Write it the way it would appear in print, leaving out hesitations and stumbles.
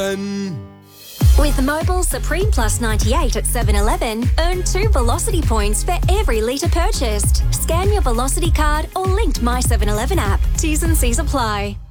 With Mobile Supreme Plus 98 at 7-Eleven, earn 2 Velocity points for every litre purchased. Scan your Velocity card or linked My 7-Eleven app. T's and C's apply.